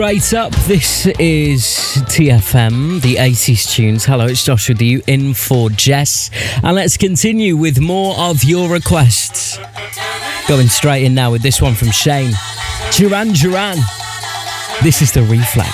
Right up, this is TFM, the 80s tunes. Hello, it's Josh with you, in for Jess. And let's continue with more of your requests. Going straight in now with this one from Shane. Duran Duran. This is The Reflex.